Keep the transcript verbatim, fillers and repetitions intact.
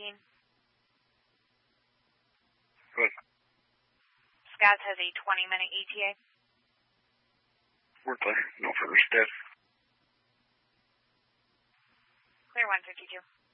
seventeen. Good. Scott has a twenty-minute E T A. We're clear. No further steps. Clear one fifty-two.